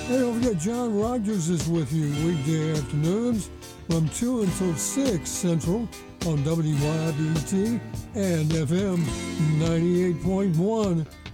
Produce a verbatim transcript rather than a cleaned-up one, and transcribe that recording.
Hey, don't forget, John Rogers is with you weekday afternoons from two until six Central on W Y B T and F M ninety-eight point one